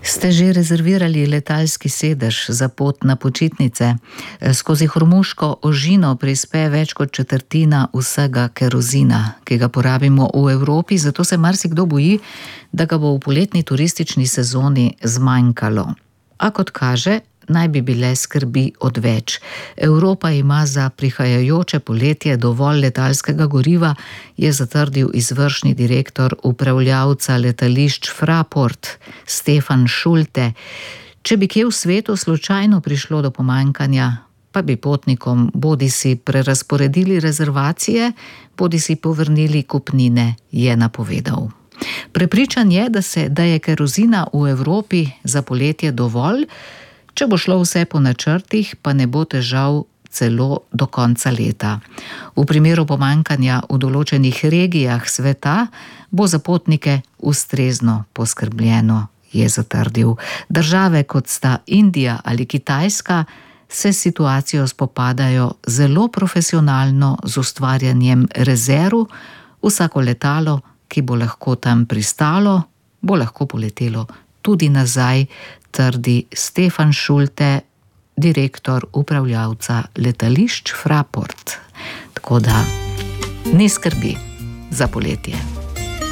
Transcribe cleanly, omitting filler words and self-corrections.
Ste že rezervirali letalski sedež za pot na počitnice? Skozi Hormuško ožino prispe več kot četrtina vsega kerozina, ki ga porabimo v Evropi, zato se marsikdo boji, da ga bo v poletni turistični sezoni zmanjkalo. A kot kaže, naj bi bile skrbi odveč. Evropa ima za prihajajoče poletje dovolj letalskega goriva, je zatrdil izvršni direktor upravljavca letališč Fraport, Stefan Schulte. Če bi kje v svetu slučajno prišlo do pomanjkanja, pa bi potnikom bodisi prerazporedili rezervacije, bodisi povrnili kupnine, je napovedal. Prepričan je, da je kerozina v Evropi za poletje dovolj. Če bo šlo vse po načrtih, pa ne bo težav celo do konca leta. V primeru pomanjkanja v določenih regijah sveta bo za potnike ustrezno poskrbljeno, je zatrdil. Države, kot sta Indija ali Kitajska, se s situacijo spopadajo zelo profesionalno z ustvarjanjem rezerv. Vsako letalo, ki bo lahko tam pristalo, bo lahko poletelo tudi nazaj, trdi Stefan Schulte, direktor upravljavca letališč Fraport. Tako da ne skrbi za poletje.